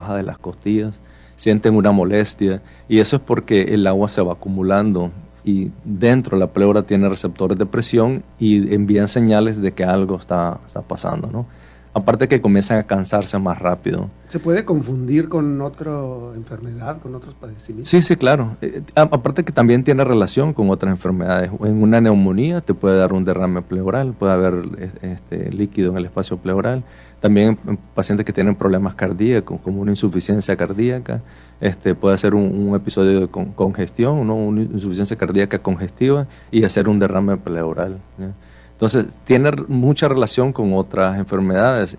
baja de las costillas, sienten una molestia, y eso es porque el agua se va acumulando y dentro la pleura tiene receptores de presión y envían señales de que algo está pasando, ¿no? Aparte que comienzan a cansarse más rápido. ¿Se puede confundir con otra enfermedad, con otros padecimientos? Sí, claro. Aparte que también tiene relación con otras enfermedades. En una neumonía te puede dar un derrame pleural, puede haber líquido en el espacio pleural. También en pacientes que tienen problemas cardíacos, como una insuficiencia cardíaca, puede ser un episodio de congestión, ¿no? Una insuficiencia cardíaca congestiva y hacer un derrame pleural, ¿ya? Entonces, tiene mucha relación con otras enfermedades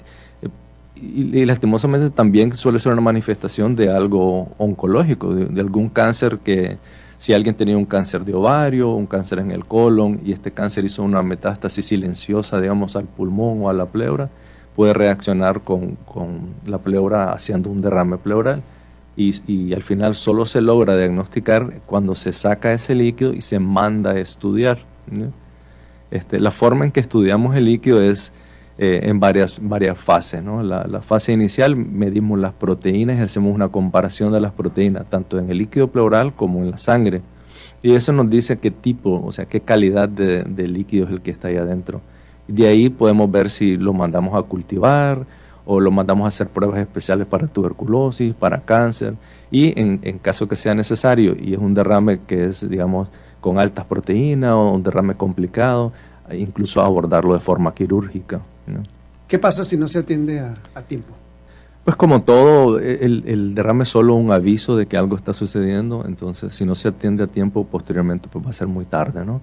y lastimosamente también suele ser una manifestación de algo oncológico, de algún cáncer que, si alguien tenía un cáncer de ovario, un cáncer en el colon y este cáncer hizo una metástasis silenciosa, digamos, al pulmón o a la pleura, puede reaccionar con la pleura haciendo un derrame pleural y al final solo se logra diagnosticar cuando se saca ese líquido y se manda a estudiar, ¿no? La forma en que estudiamos el líquido es en varias fases, ¿no? La fase inicial medimos las proteínas y hacemos una comparación de las proteínas, tanto en el líquido pleural como en la sangre. Y eso nos dice qué tipo, o sea, qué calidad de líquido es el que está ahí adentro. Y de ahí podemos ver si lo mandamos a cultivar o lo mandamos a hacer pruebas especiales para tuberculosis, para cáncer. Y en caso que sea necesario, y es un derrame que es, digamos, con altas proteínas o un derrame complicado, incluso abordarlo de forma quirúrgica, ¿no? ¿Qué pasa si no se atiende a tiempo? Pues como todo, el derrame es solo un aviso de que algo está sucediendo, entonces si no se atiende a tiempo, posteriormente pues va a ser muy tarde, ¿no?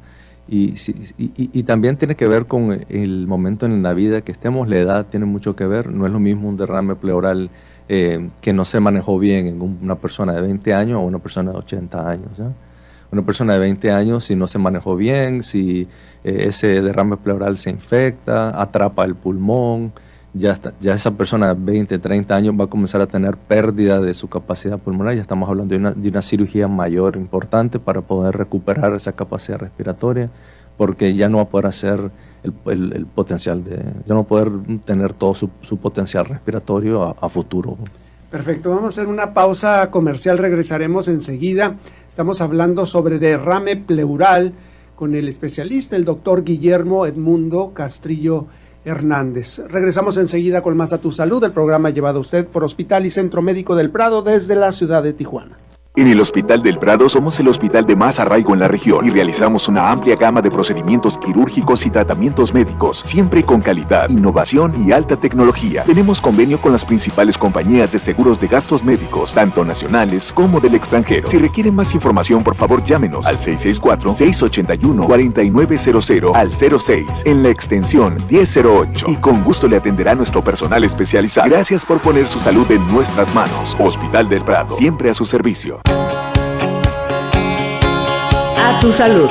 Y también tiene que ver con el momento en la vida que estemos, la edad tiene mucho que ver, no es lo mismo un derrame pleural que no se manejó bien en una persona de 20 años o una persona de 80 años, ¿no? Una persona de 20 años, si no se manejó bien, si ese derrame pleural se infecta, atrapa el pulmón, ya esa persona de 20, 30 años va a comenzar a tener pérdida de su capacidad pulmonar. Ya estamos hablando de una cirugía mayor importante para poder recuperar esa capacidad respiratoria, porque ya no va a poder hacer el potencial ya no va a poder tener todo su potencial respiratorio a futuro. Perfecto, vamos a hacer una pausa comercial, regresaremos enseguida. Estamos hablando sobre derrame pleural con el especialista, el doctor Guillermo Edmundo Castrillo Hernández. Regresamos enseguida con más A Tu Salud, el programa llevado a usted por Hospital y Centro Médico del Prado desde la ciudad de Tijuana. En el Hospital del Prado somos el hospital de más arraigo en la región y realizamos una amplia gama de procedimientos quirúrgicos y tratamientos médicos, siempre con calidad, innovación y alta tecnología. Tenemos convenio con las principales compañías de seguros de gastos médicos, tanto nacionales como del extranjero. Si requieren más información, por favor llámenos al 664-681-4900 al 06 en la extensión 1008 y con gusto le atenderá nuestro personal especializado. Gracias por poner su salud en nuestras manos. Hospital del Prado, siempre a su servicio. A Tu Salud.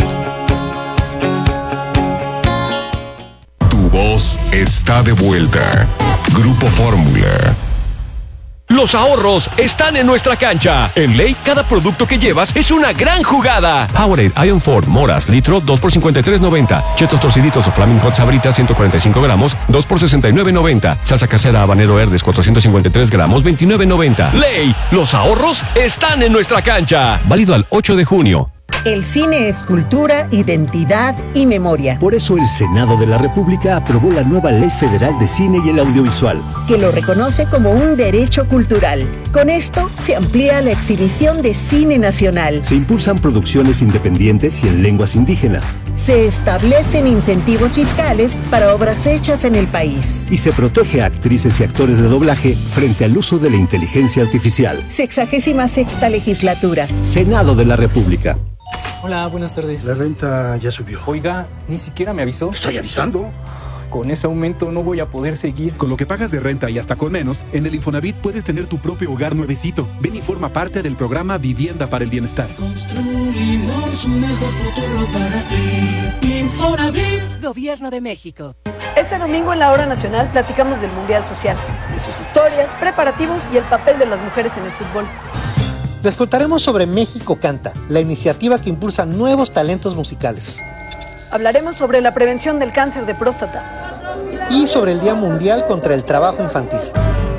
Tu voz está de vuelta. Grupo Fórmula. Los ahorros están en nuestra cancha. En Ley, cada producto que llevas es una gran jugada. Powerade, Iron Ford, Moras, litro, 2 por $53.90. Chetos torciditos o Flaming Hot Sabritas, 145 gramos, 2 por $69.90. Salsa casera habanero Herdes, 453 gramos, $29.90. Ley, los ahorros están en nuestra cancha. Válido al 8 de junio. El cine es cultura, identidad y memoria. Por eso el Senado de la República aprobó la nueva Ley Federal de Cine y el Audiovisual, que lo reconoce como un derecho cultural. Con esto se amplía la exhibición de cine nacional. Se impulsan producciones independientes y en lenguas indígenas. Se establecen incentivos fiscales para obras hechas en el país. Y se protege a actrices y actores de doblaje frente al uso de la inteligencia artificial. 66ª legislatura. Senado de la República. Hola, buenas tardes. La renta ya subió. Oiga, ni siquiera me avisó. Estoy avisando. Con ese aumento no voy a poder seguir. Con lo que pagas de renta y hasta con menos, en el Infonavit puedes tener tu propio hogar nuevecito. Ven y forma parte del programa Vivienda para el Bienestar. Construimos un mejor futuro para ti. Infonavit. Gobierno de México. Este domingo en la Hora Nacional platicamos del Mundial Social, de sus historias, preparativos y el papel de las mujeres en el fútbol. Les contaremos sobre México Canta, la iniciativa que impulsa nuevos talentos musicales. Hablaremos sobre la prevención del cáncer de próstata. Y sobre el Día Mundial contra el Trabajo Infantil.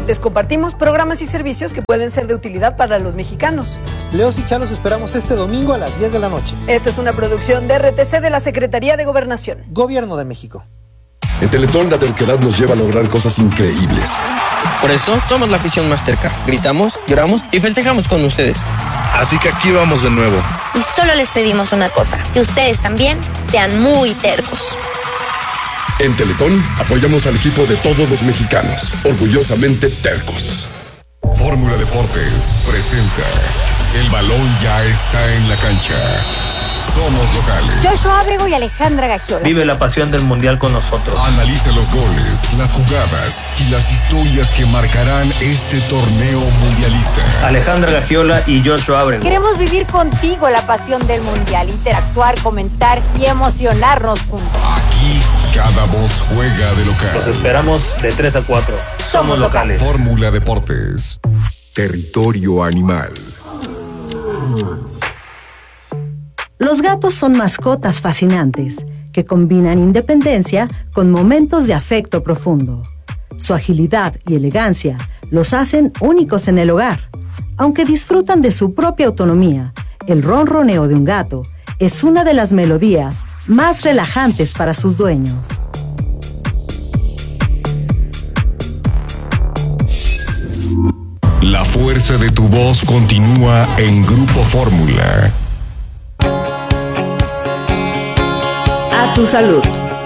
Les compartimos programas y servicios que pueden ser de utilidad para los mexicanos. Leos y Chá los esperamos este domingo a las 10 de la noche. Esta es una producción de RTC de la Secretaría de Gobernación. Gobierno de México. En Teletón la terquedad nos lleva a lograr cosas increíbles. Por eso somos la afición más terca. Gritamos, lloramos y festejamos con ustedes. Así que aquí vamos de nuevo. Y solo les pedimos una cosa, que ustedes también sean muy tercos. En Teletón apoyamos al equipo de todos los mexicanos, orgullosamente tercos. Fórmula Deportes presenta El balón ya está en la cancha. Somos locales. Joshua Ábrego y Alejandra Gagiola. Vive la pasión del mundial con nosotros. Analiza los goles, las jugadas y las historias que marcarán este torneo mundialista. Alejandra Gagiola y Joshua Ábrego. Queremos vivir contigo la pasión del mundial, interactuar, comentar y emocionarnos juntos. Aquí cada voz juega de local. Los esperamos de 3 a 4. Somos locales. Fórmula Deportes. Territorio animal. Los gatos son mascotas fascinantes que combinan independencia con momentos de afecto profundo. Su agilidad y elegancia los hacen únicos en el hogar. Aunque disfrutan de su propia autonomía, el ronroneo de un gato es una de las melodías más relajantes para sus dueños. La fuerza de tu voz continúa en Grupo Fórmula. A tu salud.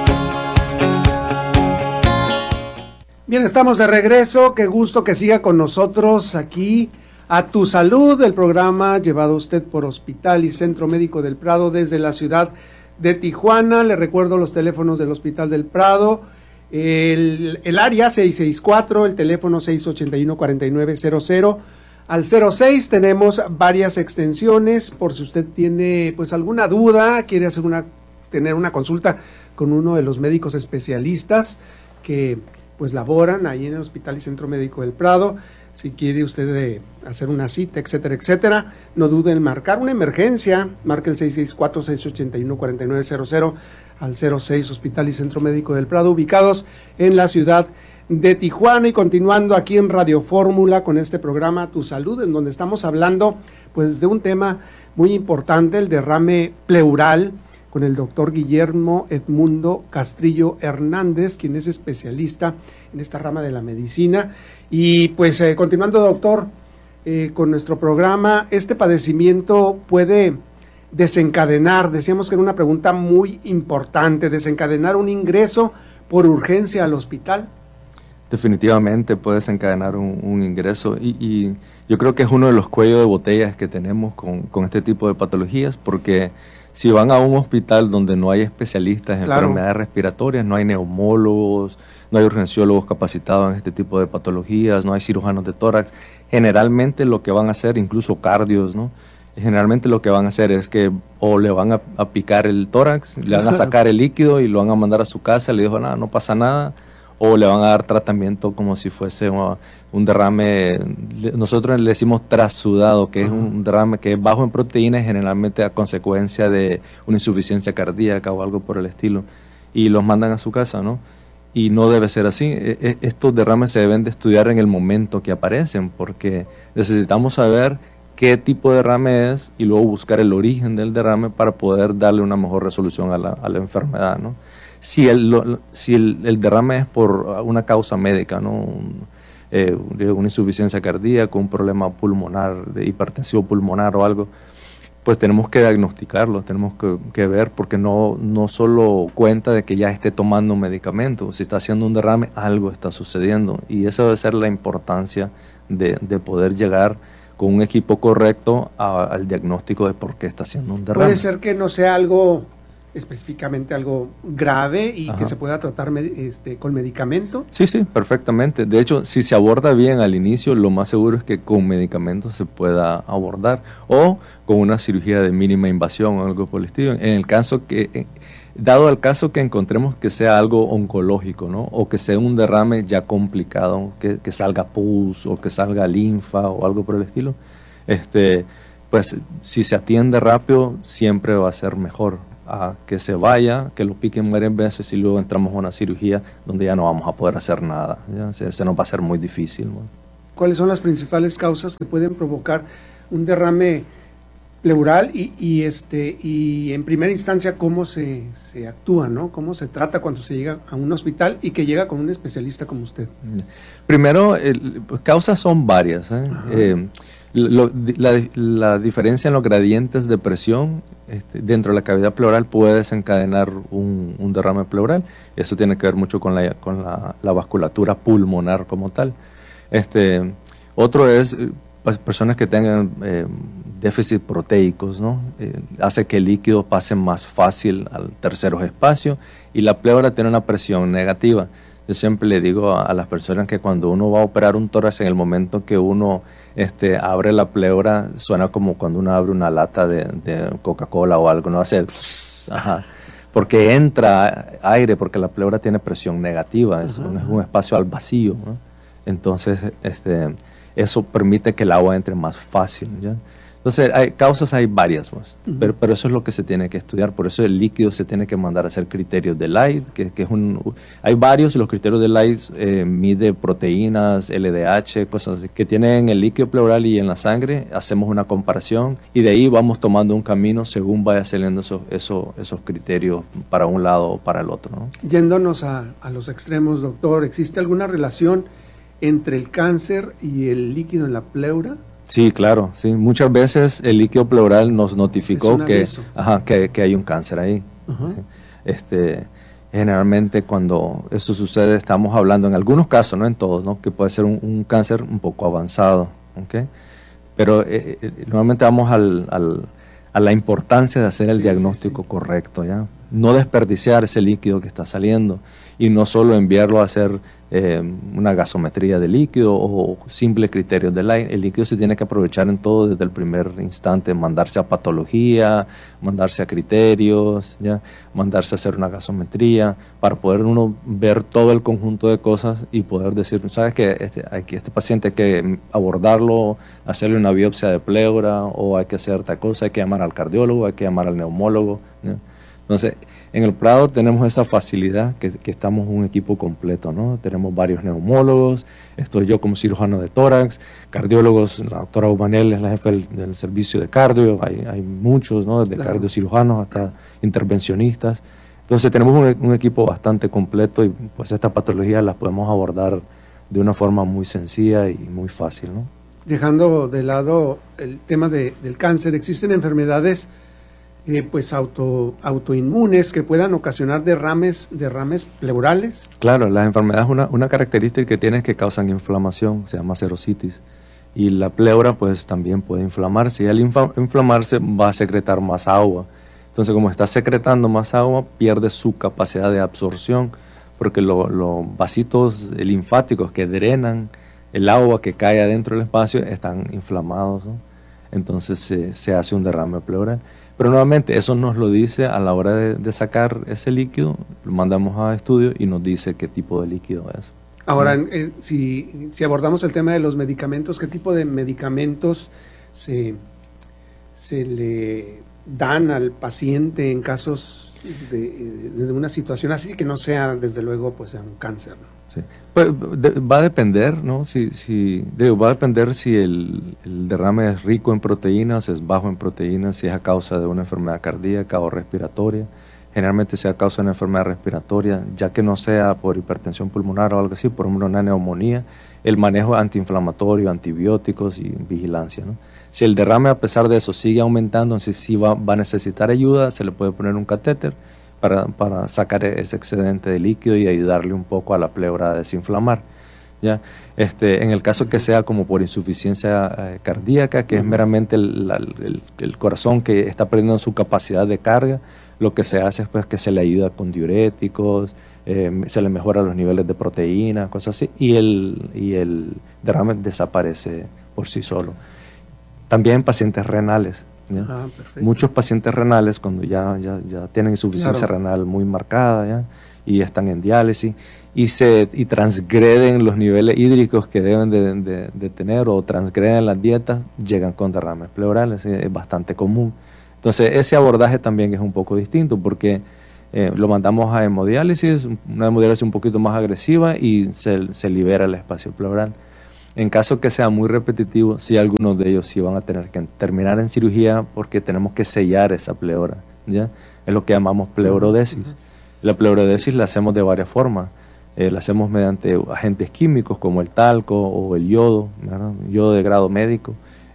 Bien, estamos de regreso. Qué gusto que siga con nosotros aquí. A tu salud, el programa llevado a usted por Hospital y Centro Médico del Prado desde la ciudad de Tijuana. Le recuerdo los teléfonos del Hospital del Prado. El área 664, el teléfono 681-4900. Al 06 tenemos varias extensiones por si usted tiene pues alguna duda, quiere hacer tener una consulta con uno de los médicos especialistas que pues laboran ahí en el Hospital y Centro Médico del Prado. Si quiere usted hacer una cita, etcétera, etcétera, no dude en marcar una emergencia, marque el 664-681-4900 al 06 Hospital y Centro Médico del Prado, ubicados en la ciudad de Tijuana. Y continuando aquí en Radio Fórmula con este programa Tu Salud, en donde estamos hablando pues de un tema muy importante, el derrame pleural, con el doctor Guillermo Edmundo Castrillo Hernández, quien es especialista en esta rama de la medicina. Y pues continuando, doctor, con nuestro programa, ¿este padecimiento puede desencadenar, decíamos que era una pregunta muy importante, desencadenar un ingreso por urgencia al hospital? Definitivamente puede desencadenar un ingreso y yo creo que es uno de los cuellos de botellas que tenemos con este tipo de patologías, porque si van a un hospital donde no hay especialistas en enfermedades respiratorias, no hay neumólogos, no hay urgenciólogos capacitados en este tipo de patologías, no hay cirujanos de tórax, generalmente lo que van a hacer, incluso cardios, ¿no? Generalmente lo que van a hacer es que o le van a picar el tórax, le van a sacar el líquido y lo van a mandar a su casa, le dijo nada, no pasa nada, o le van a dar tratamiento como si fuese un derrame, nosotros le decimos trasudado, que es un derrame que es bajo en proteínas, generalmente a consecuencia de una insuficiencia cardíaca o algo por el estilo, y los mandan a su casa, ¿no? Y no debe ser así. Estos derrames se deben de estudiar en el momento que aparecen, porque necesitamos saber qué tipo de derrame es y luego buscar el origen del derrame para poder darle una mejor resolución a la enfermedad, ¿no? Si el derrame es por una causa médica, ¿no? Una insuficiencia cardíaca, un problema pulmonar, de hipertensión pulmonar o algo, pues tenemos que diagnosticarlo, tenemos que ver, porque no solo cuenta de que ya esté tomando un medicamento, si está haciendo un derrame, algo está sucediendo, y esa debe ser la importancia de poder llegar con un equipo correcto al diagnóstico de por qué está haciendo un derrame. Puede ser que no sea algo específicamente algo grave y que se pueda tratar con medicamento. Sí, perfectamente. De hecho, si se aborda bien al inicio, lo más seguro es que con medicamentos se pueda abordar, o con una cirugía de mínima invasión o algo por el estilo. En el caso dado el caso que encontremos que sea algo oncológico, ¿no? O que sea un derrame ya complicado, que salga pus o que salga linfa o algo por el estilo, pues si se atiende rápido siempre va a ser mejor a que se vaya, que lo piquen varias veces y luego entramos a una cirugía donde ya no vamos a poder hacer nada, ¿ya? Se nos va a hacer muy difícil, ¿no? ¿Cuáles son las principales causas que pueden provocar un derrame pleural y en primera instancia cómo se actúa, ¿no? ¿Cómo se trata cuando se llega a un hospital y que llega con un especialista como usted? Primero, causas son varias, ¿eh? La diferencia en los gradientes de presión dentro de la cavidad pleural puede desencadenar un derrame pleural. Eso tiene que ver mucho con la vasculatura pulmonar como tal. Otro es personas que tengan déficit proteicos, ¿no? Hace que el líquido pase más fácil al terceros espacio y la pleura tiene una presión negativa. Yo siempre le digo a las personas que cuando uno va a operar un tórax, en el momento que uno abre la pleura, suena como cuando uno abre una lata de Coca-Cola o algo, no hace ajá, porque entra aire, porque la pleura tiene presión negativa, es un espacio al vacío, ¿no? Entonces eso permite que el agua entre más fácil, ¿ya? Entonces, causas hay varias, pues, pero eso es lo que se tiene que estudiar. Por eso el líquido se tiene que mandar a hacer criterios de Light, que es hay varios. Los criterios de Light mide proteínas, LDH, cosas así, que tienen en el líquido pleural y en la sangre. Hacemos una comparación y de ahí vamos tomando un camino según vaya saliendo esos criterios para un lado o para el otro, ¿no? Yéndonos a los extremos, doctor, ¿existe alguna relación entre el cáncer y el líquido en la pleura? Sí, claro, sí. Muchas veces el líquido pleural nos notificó que hay un cáncer ahí. Generalmente cuando eso sucede estamos hablando en algunos casos, no en todos, ¿no? Que puede ser un cáncer un poco avanzado, ¿okay? Pero normalmente vamos a la importancia de hacer el diagnóstico correcto, ¿ya? No desperdiciar ese líquido que está saliendo y no solo enviarlo a hacer una gasometría de líquido o simple criterios del aire. El líquido se tiene que aprovechar en todo desde el primer instante, mandarse a patología, mandarse a criterios, ¿ya? Mandarse a hacer una gasometría para poder uno ver todo el conjunto de cosas y poder decir, ¿sabes qué? Este paciente hay que abordarlo, hacerle una biopsia de pleura o hay que hacer tal cosa, hay que llamar al cardiólogo, hay que llamar al neumólogo, ¿ya? Entonces, en el Prado tenemos esa facilidad que estamos un equipo completo, ¿no? Tenemos varios neumólogos, estoy yo como cirujano de tórax, cardiólogos, la doctora Umanel es la jefe del servicio de cardio, hay muchos, ¿no? Desde cardiocirujanos hasta intervencionistas. Entonces tenemos un equipo bastante completo y pues estas patologías las podemos abordar de una forma muy sencilla y muy fácil, ¿no? Dejando de lado el tema del cáncer, ¿existen enfermedades pues autoinmunes que puedan ocasionar derrames pleurales? Claro, las enfermedades, una característica que tienen es que causan inflamación, se llama serositis, y la pleura pues también puede inflamarse, y al inflamarse va a secretar más agua. Entonces, como está secretando más agua, pierde su capacidad de absorción, porque los vasitos linfáticos que drenan el agua que cae adentro del espacio están inflamados, ¿no? Entonces se hace un derrame pleural. Pero nuevamente, eso nos lo dice a la hora de sacar ese líquido, lo mandamos a estudio y nos dice qué tipo de líquido es. Ahora, si abordamos el tema de los medicamentos, ¿qué tipo de medicamentos se le dan al paciente en casos de una situación así que no sea, desde luego, pues un cáncer, ¿no? Sí. Pues, va a depender, ¿no? Va a depender si el derrame es rico en proteínas, es bajo en proteínas, si es a causa de una enfermedad cardíaca o respiratoria. Generalmente sea a causa de una enfermedad respiratoria, ya que no sea por hipertensión pulmonar o algo así, por ejemplo una neumonía, el manejo antiinflamatorio, antibióticos y vigilancia, ¿no? Si el derrame a pesar de eso sigue aumentando, entonces sí va a necesitar ayuda, se le puede poner un catéter para sacar ese excedente de líquido y ayudarle un poco a la pleura a desinflamar, ¿ya? En el caso que sea como por insuficiencia cardíaca, que es meramente el corazón que está perdiendo su capacidad de carga, lo que se hace es pues que se le ayuda con diuréticos, se le mejora los niveles de proteína, cosas así, y el derrame desaparece por sí solo. También en pacientes renales, ¿ya? Muchos pacientes renales cuando ya tienen insuficiencia renal muy marcada, ¿ya? Y están en diálisis y transgreden los niveles hídricos que deben de tener o transgreden las dietas, llegan con derrames pleurales, es bastante común. Entonces, ese abordaje también es un poco distinto porque lo mandamos a hemodiálisis, una hemodiálisis un poquito más agresiva y se libera el espacio pleural. En caso que sea muy repetitivo, sí, algunos de ellos sí van a tener que terminar en cirugía porque tenemos que sellar esa pleura, ¿ya? Es lo que llamamos pleurodesis. La pleurodesis la hacemos de varias formas. La hacemos mediante agentes químicos como el talco o el yodo, ¿verdad? Yodo de grado médico,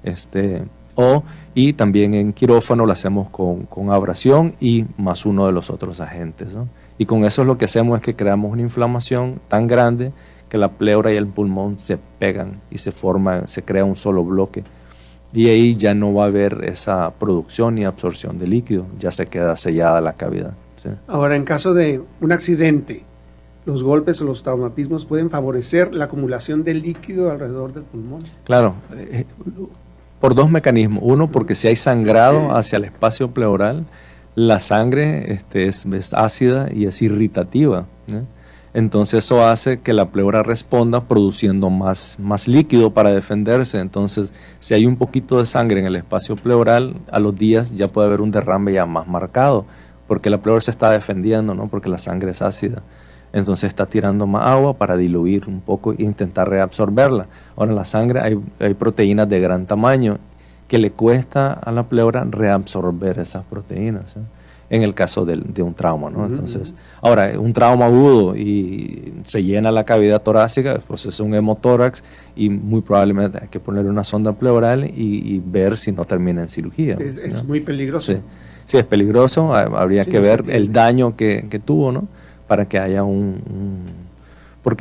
y también en quirófano lo hacemos con abrasión y más uno de los otros agentes, ¿no? Y con eso lo que hacemos es que creamos una inflamación tan grande que la pleura y el pulmón se pegan y se crea un solo bloque. Y ahí ya no va a haber esa producción ni absorción de líquido, ya se queda sellada la cavidad, ¿sí? Ahora, en caso de un accidente, ¿los golpes o los traumatismos pueden favorecer la acumulación de líquido alrededor del pulmón? Claro, por dos mecanismos. Uno, porque si hay sangrado hacia el espacio pleural, la sangre es ácida y es irritativa, ¿eh? Entonces eso hace que la pleura responda produciendo más líquido para defenderse. Entonces, si hay un poquito de sangre en el espacio pleural, a los días ya puede haber un derrame ya más marcado, porque la pleura se está defendiendo, ¿no? Porque la sangre es ácida. Entonces está tirando más agua para diluir un poco e intentar reabsorberla. Ahora, en la sangre hay proteínas de gran tamaño que le cuesta a la pleura reabsorber esas proteínas, ¿eh? En el caso de un trauma, ¿no? Entonces, ahora, un trauma agudo y se llena la cavidad torácica, pues es un hemotórax y muy probablemente hay que ponerle una sonda pleural y ver si no termina en cirugía. Es muy peligroso. Sí, es peligroso, habría que ver el daño que tuvo, ¿no? Para que haya porque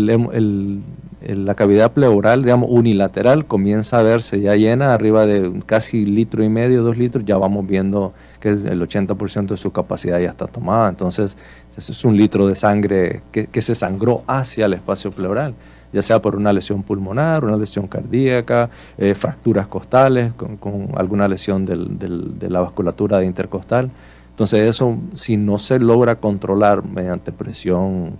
la cavidad pleural, digamos, unilateral, comienza a verse ya llena, arriba de casi 1,5 litros, 2 litros, ya vamos viendo que el 80% de su capacidad ya está tomada. Entonces, ese es 1 litro de sangre que se sangró hacia el espacio pleural, ya sea por una lesión pulmonar, una lesión cardíaca, fracturas costales, con alguna lesión de la vasculatura intercostal. Entonces, eso, si no se logra controlar mediante presión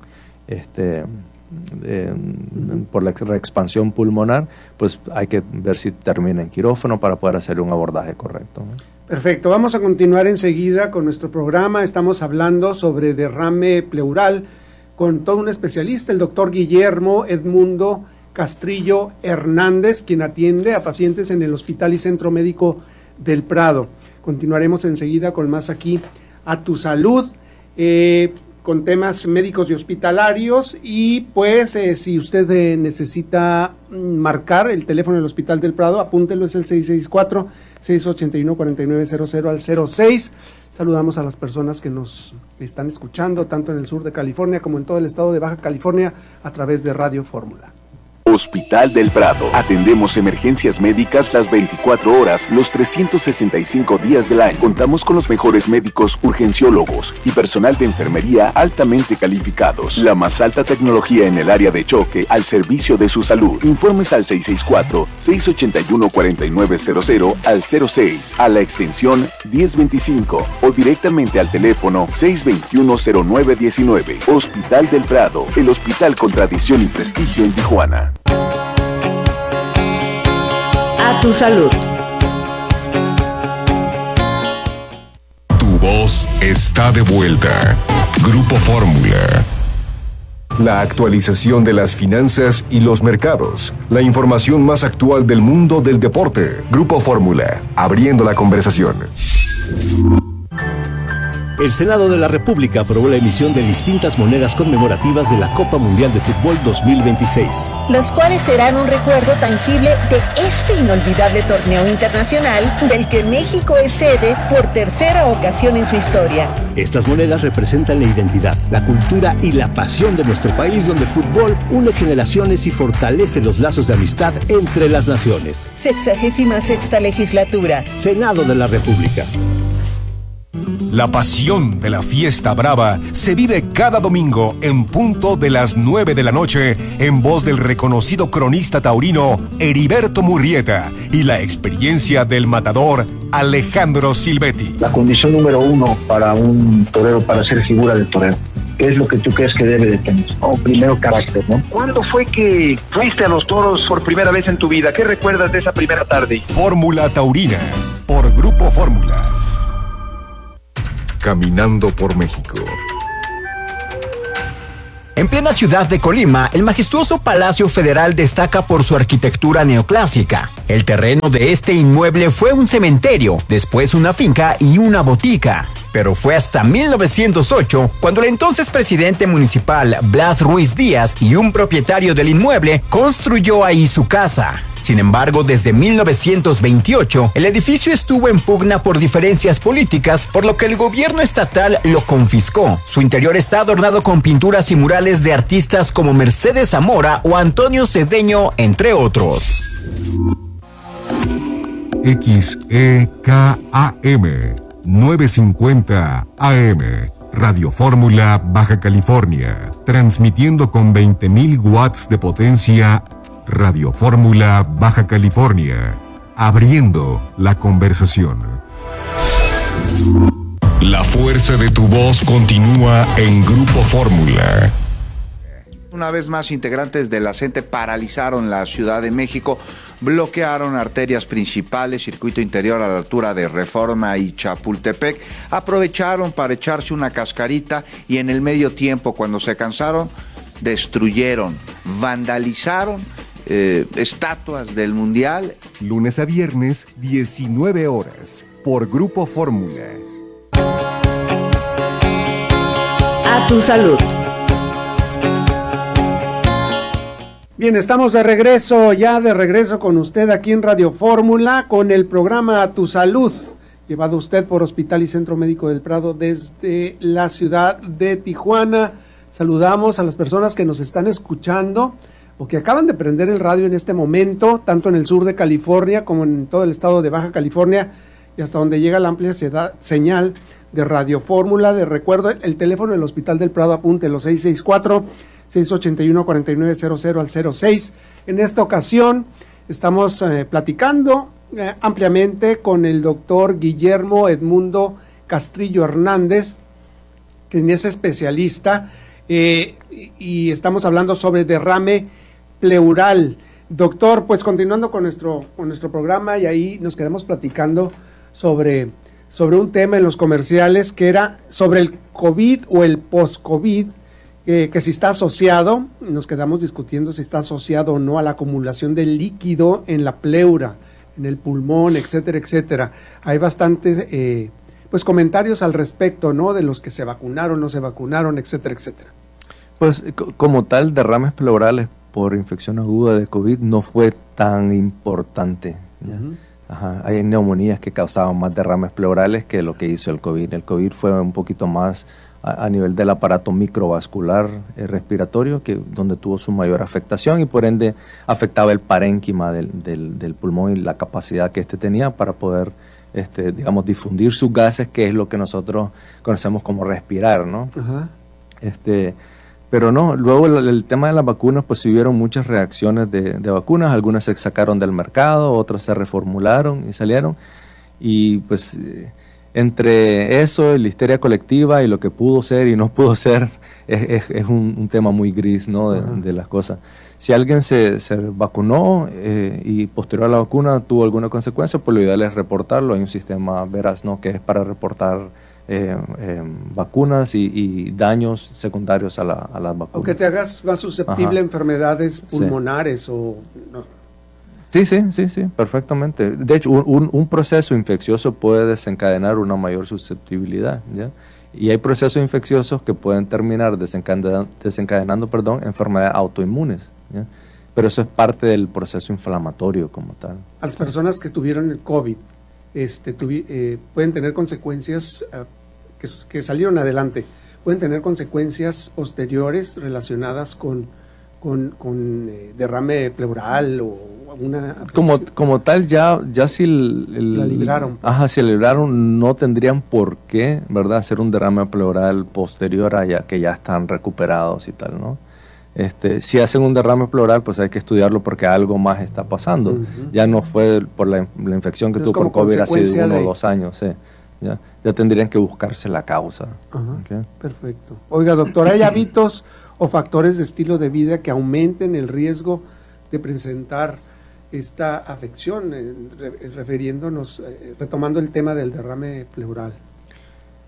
por la reexpansión pulmonar, pues hay que ver si termina en quirófano para poder hacer un abordaje correcto, ¿no? Perfecto, vamos a continuar enseguida con nuestro programa. Estamos hablando sobre derrame pleural con todo un especialista, el doctor Guillermo Edmundo Castrillo Hernández, quien atiende a pacientes en el Hospital y Centro Médico del Prado. Continuaremos enseguida con más aquí a Tu Salud, con temas médicos y hospitalarios, y pues si usted necesita marcar el teléfono del Hospital del Prado, apúntelo, es el 664-681-4900 al 06. Saludamos a las personas que nos están escuchando tanto en el sur de California como en todo el estado de Baja California a través de Radio Fórmula. Hospital del Prado. Atendemos emergencias médicas las 24 horas, los 365 días del año. Contamos con los mejores médicos urgenciólogos y personal de enfermería altamente calificados. La más alta tecnología en el área de choque al servicio de su salud. Informes al 664-681-4900 al 06, a la extensión 1025 o directamente al teléfono 621-0919. Hospital del Prado, el hospital con tradición y prestigio en Tijuana. A Tu Salud. Tu voz está de vuelta. Grupo Fórmula. La actualización de las finanzas y los mercados. La información más actual del mundo del deporte. Grupo Fórmula, abriendo la conversación. El Senado de la República aprobó la emisión de distintas monedas conmemorativas de la Copa Mundial de Fútbol 2026. Los cuales serán un recuerdo tangible de este inolvidable torneo internacional del que México es sede por tercera ocasión en su historia. Estas monedas representan la identidad, la cultura y la pasión de nuestro país, donde el fútbol une generaciones y fortalece los lazos de amistad entre las naciones. 66ª legislatura. Senado de la República. La pasión de la fiesta brava se vive cada domingo en punto de las 9 de la noche en voz del reconocido cronista taurino Heriberto Murrieta y la experiencia del matador Alejandro Silvetti. La condición número 1 para un torero, para ser figura del torero, ¿qué es lo que tú crees que debe de tener? Primero, carácter, ¿no? ¿Cuándo fue que fuiste a los toros por primera vez en tu vida? ¿Qué recuerdas de esa primera tarde? Fórmula Taurina, por Grupo Fórmula. Caminando por México. En plena ciudad de Colima, el majestuoso Palacio Federal destaca por su arquitectura neoclásica. El terreno de este inmueble fue un cementerio, después una finca y una botica. Pero fue hasta 1908 cuando el entonces presidente municipal Blas Ruiz Díaz y un propietario del inmueble construyó ahí su casa. Sin embargo, desde 1928, el edificio estuvo en pugna por diferencias políticas, por lo que el gobierno estatal lo confiscó. Su interior está adornado con pinturas y murales de artistas como Mercedes Zamora o Antonio Cedeño, entre otros. XEKAM 950 AM, Radio Fórmula, Baja California, transmitiendo con 20.000 watts de potencia. Radio Fórmula, Baja California, abriendo la conversación. La fuerza de tu voz continúa en Grupo Fórmula. Una vez más, integrantes de la CENTE paralizaron la Ciudad de México, bloquearon arterias principales, circuito interior a la altura de Reforma y Chapultepec, aprovecharon para echarse una cascarita y en el medio tiempo, cuando se cansaron, destruyeron, vandalizaron estatuas del Mundial. Lunes a viernes, 19 horas, por Grupo Fórmula. A tu salud. Bien, estamos de regreso con usted aquí en Radio Fórmula, con el programa A tu Salud, llevado usted por Hospital y Centro Médico del Prado desde la ciudad de Tijuana. Saludamos a las personas que nos están escuchando o que acaban de prender el radio en este momento, tanto en el sur de California como en todo el estado de Baja California y hasta donde llega la amplia señal de Radio Fórmula. De recuerdo, el teléfono del Hospital del Prado, apúntelo, 664-681-4900 al 06. En esta ocasión estamos platicando ampliamente con el doctor Guillermo Edmundo Castrillo Hernández, quien es especialista, y estamos hablando sobre derrame pleural. Doctor, pues continuando con nuestro programa, y ahí nos quedamos platicando sobre un tema en los comerciales que era sobre el COVID o el post-COVID, que si está asociado, nos quedamos discutiendo si está asociado o no a la acumulación de líquido en la pleura, en el pulmón, etcétera, etcétera. Hay bastantes pues comentarios al respecto, ¿no? De los que se vacunaron, no se vacunaron, etcétera, etcétera. Pues como tal, derrames pleurales por infección aguda de COVID no fue tan importante, ¿ya? Ajá, hay neumonías que causaban más derrames pleurales que lo que hizo el COVID. El COVID fue un poquito más a nivel del aparato microvascular respiratorio, donde tuvo su mayor afectación y por ende afectaba el parénquima del pulmón y la capacidad que tenía para poder, digamos, difundir sus gases, que es lo que nosotros conocemos como respirar, ¿no? Ajá. Pero no, luego el tema de las vacunas, pues hubieron muchas reacciones de vacunas, algunas se sacaron del mercado, otras se reformularon y salieron, y pues entre eso, la histeria colectiva y lo que pudo ser y no pudo ser, es un tema muy gris, ¿no? De las cosas. Si alguien se vacunó y posterior a la vacuna tuvo alguna consecuencia, pues lo ideal es reportarlo. Hay un sistema veraz, ¿no? Que es para reportar vacunas y daños secundarios a las vacunas. O que te hagas más susceptible a enfermedades pulmonares o... No. Sí, perfectamente. De hecho, un proceso infeccioso puede desencadenar una mayor susceptibilidad, ¿ya? Y hay procesos infecciosos que pueden terminar desencadenando enfermedades autoinmunes, ¿ya? Pero eso es parte del proceso inflamatorio como tal. A las personas que tuvieron el COVID, pueden tener consecuencias que salieron adelante, pueden tener consecuencias posteriores relacionadas con derrame pleural o alguna como tal ya si la libraron. Si la libraron, no tendrían por qué, ¿verdad?, hacer un derrame pleural posterior a que ya están recuperados y tal, ¿no? Si hacen un derrame pleural, pues hay que estudiarlo porque algo más está pasando. Ya no fue por la infección que tuvo por COVID hace 1 o 2 años, sí. Ya tendrían que buscarse la causa. Okay. Perfecto. Oiga, doctor, ¿hay hábitos o factores de estilo de vida que aumenten el riesgo de presentar esta afección, retomando el tema del derrame pleural?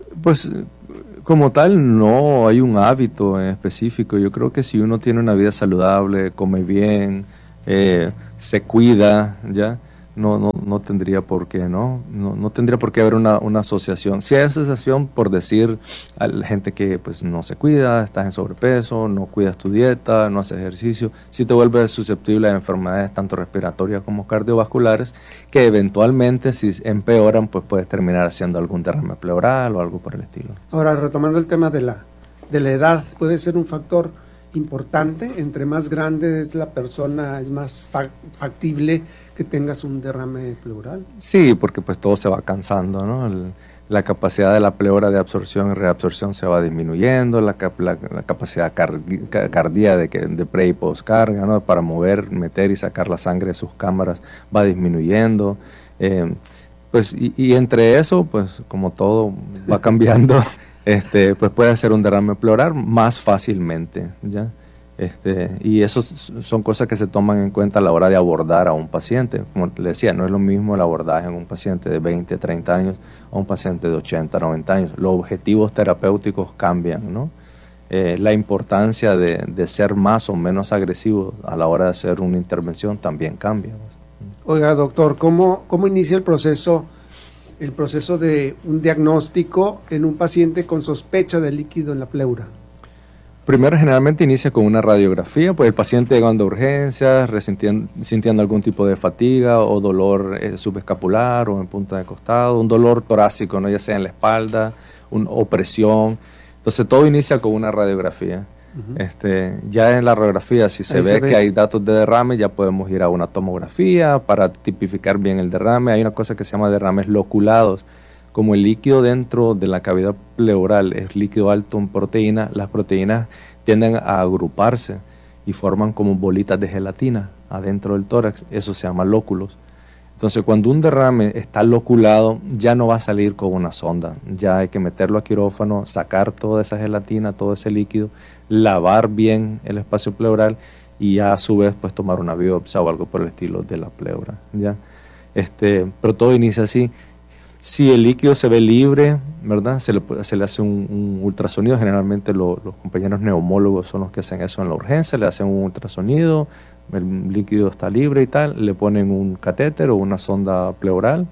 Pues como tal no hay un hábito en específico. Yo creo que si uno tiene una vida saludable, come bien, se cuida, ya no tendría por qué, no tendría por qué haber una asociación. Si hay asociación por decir a la gente que pues no se cuida, estás en sobrepeso, no cuidas tu dieta, no haces ejercicio, si te vuelves susceptible a enfermedades tanto respiratorias como cardiovasculares, que eventualmente si empeoran pues puedes terminar haciendo algún derrame pleural o algo por el estilo. Ahora, retomando el tema de la edad, puede ser un factor importante. Entre más grande es la persona, es más factible que tengas un derrame pleural. Sí, porque pues todo se va cansando, ¿no? La capacidad de la pleura de absorción y reabsorción se va disminuyendo, la capacidad cardíaca de pre y postcarga, ¿no? Para mover, meter y sacar la sangre de sus cámaras va disminuyendo. Pues y entre eso, pues como todo va cambiando, pues puede ser un derrame pleural más fácilmente, ¿ya? Y eso son cosas que se toman en cuenta a la hora de abordar a un paciente. Como le decía, no es lo mismo el abordaje en un paciente de 20, 30 años a un paciente de 80, 90 años. Los objetivos terapéuticos cambian, ¿no? La importancia de ser más o menos agresivo a la hora de hacer una intervención también cambia. Oiga, doctor, ¿cómo inicia el proceso de un diagnóstico en un paciente con sospecha de líquido en la pleura? Primero, generalmente inicia con una radiografía, pues el paciente llegando a urgencias, sintiendo algún tipo de fatiga o dolor subescapular o en punta de costado, un dolor torácico, ¿no? Ya sea en la espalda, o presión. Entonces todo inicia con una radiografía. Ya en la radiografía, si se ve que hay datos de derrame, ya podemos ir a una tomografía para tipificar bien el derrame. Hay una cosa que se llama derrames loculados. Como el líquido dentro de la cavidad pleural es líquido alto en proteína, las proteínas tienden a agruparse y forman como bolitas de gelatina adentro del tórax. Eso se llama lóculos. Entonces, cuando un derrame está loculado, ya no va a salir con una sonda. Ya hay que meterlo a quirófano, sacar toda esa gelatina, todo ese líquido, lavar bien el espacio pleural y ya a su vez pues tomar una biopsia o algo por el estilo de la pleura, ¿ya? Pero todo inicia así. Si el líquido se ve libre, ¿verdad? Se le hace un ultrasonido. Generalmente los compañeros neumólogos son los que hacen eso en la urgencia, le hacen un ultrasonido, el líquido está libre y tal, le ponen un catéter o una sonda pleural,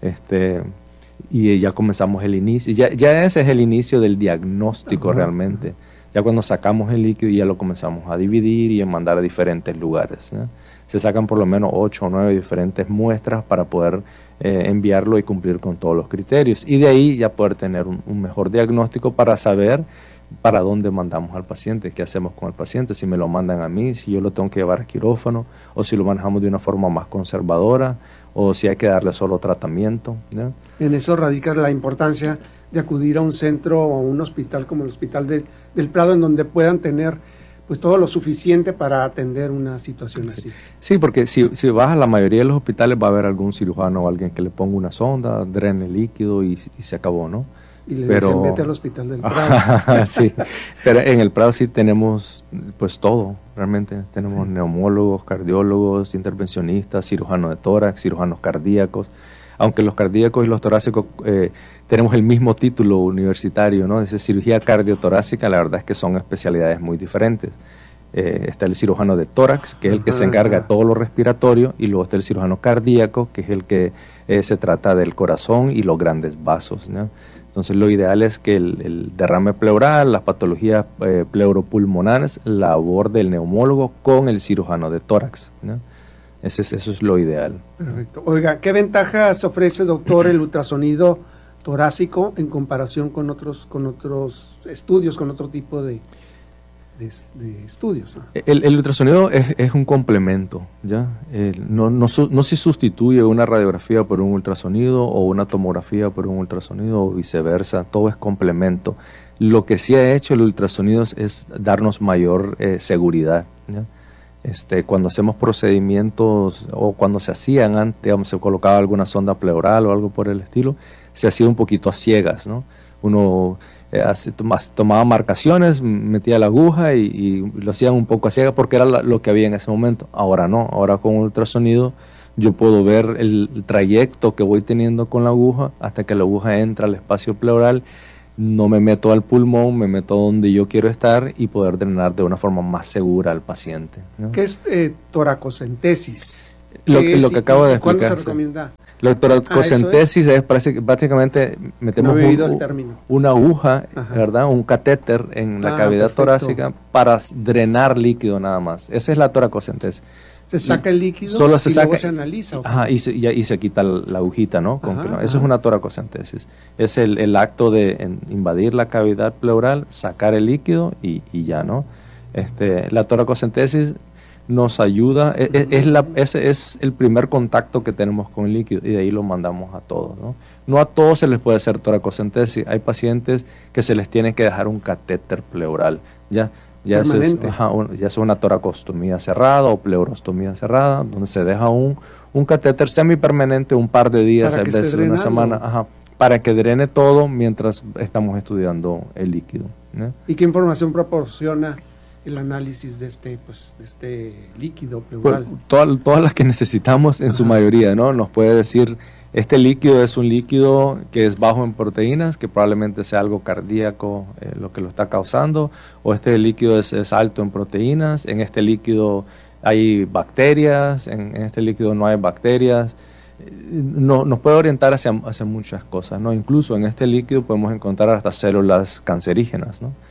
y ya comenzamos el inicio. Ya ese es el inicio del diagnóstico realmente. Ya cuando sacamos el líquido ya lo comenzamos a dividir y a mandar a diferentes lugares, ¿no? Se sacan por lo menos 8 o 9 diferentes muestras para poder enviarlo y cumplir con todos los criterios. Y de ahí ya poder tener un mejor diagnóstico para saber para dónde mandamos al paciente, qué hacemos con el paciente, si me lo mandan a mí, si yo lo tengo que llevar a quirófano, o si lo manejamos de una forma más conservadora, o si hay que darle solo tratamiento, ¿no? En eso radica la importancia de acudir a un centro o un hospital como el Hospital del Prado, en donde puedan tener pues todo lo suficiente para atender una situación así. Sí, porque si vas a la mayoría de los hospitales va a haber algún cirujano o alguien que le ponga una sonda, drene líquido y se acabó, ¿no? Y le dicen, vete al Hospital del Prado. Sí, pero en el Prado sí tenemos pues todo, realmente. Tenemos neumólogos, cardiólogos, intervencionistas, cirujanos de tórax, cirujanos cardíacos. Aunque los cardíacos y los torácicos tenemos el mismo título universitario, ¿no? Es cirugía cardiotorácica, la verdad es que son especialidades muy diferentes. Está el cirujano de tórax, que es el que se encarga de todo lo respiratorio, y luego está el cirujano cardíaco, que es el que se trata del corazón y los grandes vasos, ¿no? Entonces lo ideal es que el derrame pleural, las patologías pleuropulmonares, la aborde el neumólogo con el cirujano de tórax, ¿no? Eso es lo ideal. Perfecto. Oiga, ¿qué ventajas ofrece, doctor, el ultrasonido torácico en comparación con otros estudios, con otro tipo de estudios? El ultrasonido es un complemento, ¿ya? No se sustituye una radiografía por un ultrasonido o una tomografía por un ultrasonido o viceversa, todo es complemento. Lo que sí ha hecho el ultrasonido es darnos mayor seguridad, ¿ya? Cuando hacemos procedimientos o cuando se hacían antes, digamos, se colocaba alguna sonda pleural o algo por el estilo, se hacía un poquito a ciegas, ¿no? Uno tomaba marcaciones, metía la aguja y lo hacían un poco a ciegas porque era lo que había en ese momento. Ahora no, ahora con ultrasonido yo puedo ver el trayecto que voy teniendo con la aguja hasta que la aguja entra al espacio pleural. no me meto al pulmón, me meto donde yo quiero estar y poder drenar de una forma más segura al paciente, ¿no? ¿Qué es toracocentesis? Lo que acabo de explicar. ¿Cuándo se recomienda? La toracocentesis es prácticamente metemos una aguja, ¿verdad? Un catéter en la cavidad torácica para drenar líquido nada más. Esa es la toracocentesis. Se saca el líquido y luego se analiza. Y se quita la agujita, ¿no? Eso es una toracocentesis. Es el acto de invadir la cavidad pleural, sacar el líquido y ya, ¿no? La toracocentesis nos ayuda, ese es el primer contacto que tenemos con el líquido y de ahí lo mandamos a todos, ¿no? No a todos se les puede hacer toracocentesis, hay pacientes que se les tiene que dejar un catéter pleural, ya es una toracostomía cerrada o pleurostomía cerrada, donde se deja un catéter semipermanente un par de días, a veces una semana, para que drene todo mientras estamos estudiando el líquido, ¿no? ¿Y qué información proporciona el análisis de este líquido pleural? Pues, todas las que necesitamos en su mayoría, ¿no? Nos puede decir, este líquido es un líquido que es bajo en proteínas, que probablemente sea algo cardíaco lo que lo está causando, o este líquido es alto en proteínas, en este líquido hay bacterias, en este líquido no hay bacterias. Nos puede orientar hacia muchas cosas, ¿no? Incluso en este líquido podemos encontrar hasta células cancerígenas, ¿no?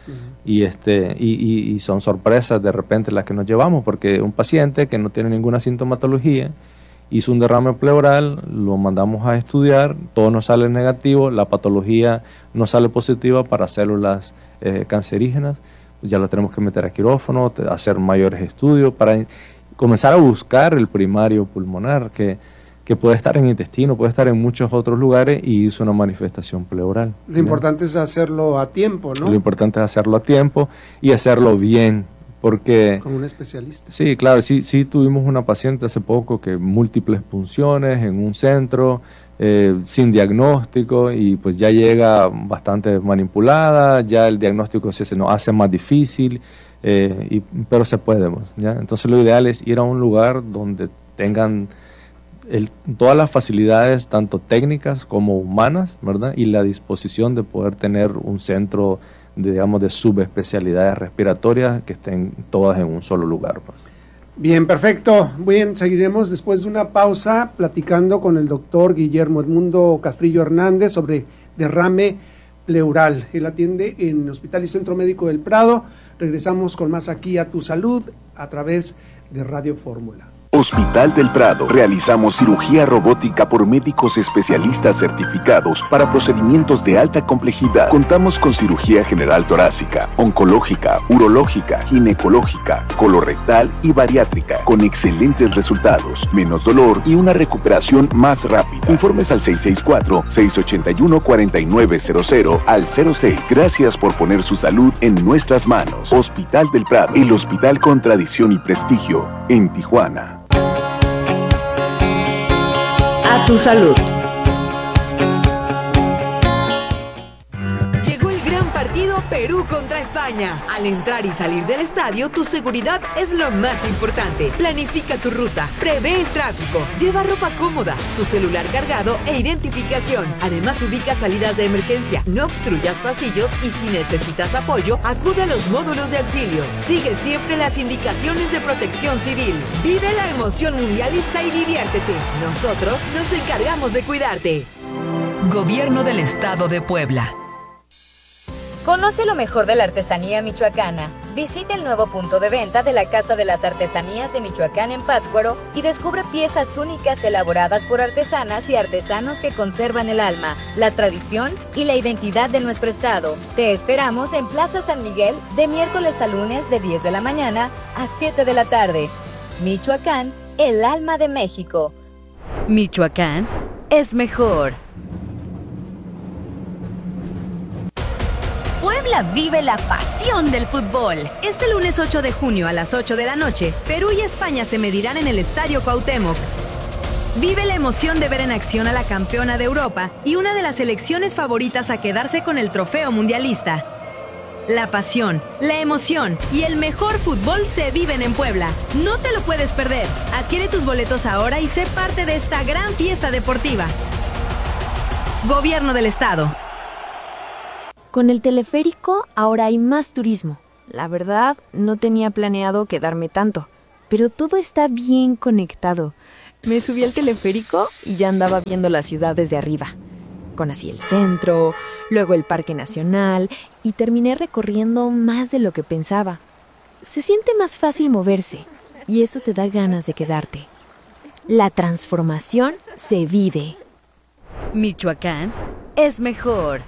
Y son sorpresas de repente las que nos llevamos, porque un paciente que no tiene ninguna sintomatología hizo un derrame pleural, lo mandamos a estudiar, todo nos sale negativo, la patología no sale positiva para células cancerígenas, ya lo tenemos que meter a quirófano, hacer mayores estudios para comenzar a buscar el primario pulmonar que puede estar en el intestino, puede estar en muchos otros lugares y hizo una manifestación pleural. Lo importante es hacerlo a tiempo, ¿no? Lo importante es hacerlo a tiempo y hacerlo bien, porque... Con un especialista. Sí, claro, sí tuvimos una paciente hace poco que múltiples punciones en un centro, sin diagnóstico, y pues ya llega bastante manipulada, ya el diagnóstico se nos hace más difícil, pero se puede, ¿ya? Entonces lo ideal es ir a un lugar donde tengan todas las facilidades, tanto técnicas como humanas, ¿verdad? Y la disposición de poder tener un centro, de subespecialidades respiratorias que estén todas en un solo lugar, pues. Bien, perfecto. Bien, seguiremos después de una pausa platicando con el doctor Guillermo Edmundo Castrillo Hernández sobre derrame pleural. Él atiende en Hospital y Centro Médico del Prado. Regresamos con más aquí a Tu Salud a través de Radio Fórmula. Hospital del Prado. Realizamos cirugía robótica por médicos especialistas certificados para procedimientos de alta complejidad. Contamos con cirugía general torácica, oncológica, urológica, ginecológica, colorectal y bariátrica, con excelentes resultados, menos dolor y una recuperación más rápida. Informes al 664-681-4900 al 06. Gracias por poner su salud en nuestras manos. Hospital del Prado, el hospital con tradición y prestigio en Tijuana. A tu salud. Llegó el gran partido Perú contra España. Al entrar y salir del estadio, tu seguridad es lo más importante. Planifica tu ruta, prevé el tráfico, lleva ropa cómoda, tu celular cargado e identificación. Además, ubica salidas de emergencia, no obstruyas pasillos y si necesitas apoyo, acude a los módulos de auxilio. Sigue siempre las indicaciones de protección civil. Vive la emoción mundialista y diviértete. Nosotros nos encargamos de cuidarte. Gobierno del Estado de Puebla. Conoce lo mejor de la artesanía michoacana. Visita el nuevo punto de venta de la Casa de las Artesanías de Michoacán en Pátzcuaro y descubre piezas únicas elaboradas por artesanas y artesanos que conservan el alma, la tradición y la identidad de nuestro estado. Te esperamos en Plaza San Miguel de miércoles a lunes de 10 de la mañana a 7 de la tarde. Michoacán, el alma de México. Michoacán es mejor. Puebla vive la pasión del fútbol. Este lunes 8 de junio a las 8 de la noche, Perú y España se medirán en el Estadio Cuauhtémoc. Vive la emoción de ver en acción a la campeona de Europa y una de las selecciones favoritas a quedarse con el trofeo mundialista. La pasión, la emoción y el mejor fútbol se viven en Puebla. No te lo puedes perder. Adquiere tus boletos ahora y sé parte de esta gran fiesta deportiva. Gobierno del Estado. Con el teleférico ahora hay más turismo. La verdad, no tenía planeado quedarme tanto, pero todo está bien conectado. Me subí al teleférico y ya andaba viendo la ciudad desde arriba. Conocí el centro, luego el Parque Nacional y terminé recorriendo más de lo que pensaba. Se siente más fácil moverse y eso te da ganas de quedarte. La transformación se vive. Michoacán es mejor.